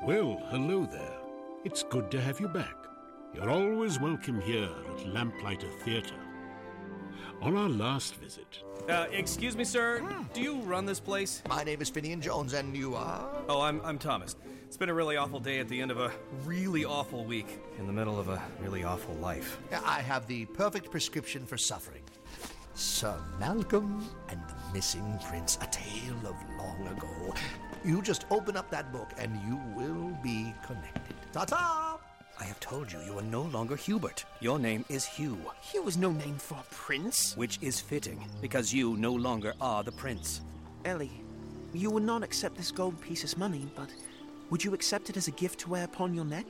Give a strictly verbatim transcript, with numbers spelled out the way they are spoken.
Well, hello there. It's good to have you back. You're always welcome here at Lamplighter Theatre. On our last visit... Uh, excuse me, sir. Mm. Do you run this place? My name is Finian Jones, and you are? Oh, I'm I'm Thomas. It's been a really awful day at the end of a really awful week, in the middle of a really awful life. I have the perfect prescription for suffering. Sir Malcolm and the Missing Prince, a tale of long ago. You just open up that book and you will be connected. Ta-ta! I have told you, you are no longer Hubert. Your name is Hugh. Hugh is no name for a prince. Which is fitting, because you no longer are the prince. Ellie, you would not accept this gold piece as money, but would you accept it as a gift to wear upon your neck?